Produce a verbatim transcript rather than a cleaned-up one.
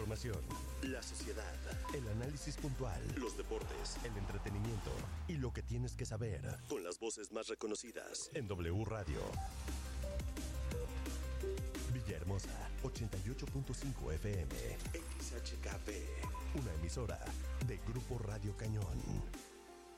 información, la sociedad, el análisis puntual, los deportes, el entretenimiento y lo que tienes que saber. Con las voces más reconocidas en W Radio. Villahermosa, ochenta y ocho punto cinco F M. X H K P. Una emisora de Grupo Radio Cañón.